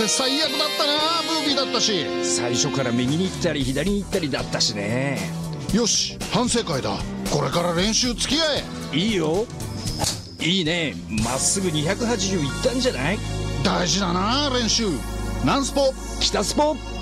最悪だったな。ブービーだったし。 最初から右に行ったり左に行ったりだったしね。 よし、反省会だ。これから練習付き合え。 いいよ。いいね。まっすぐ280いったんじゃない？ 大事だな練習。南スポ北スポ。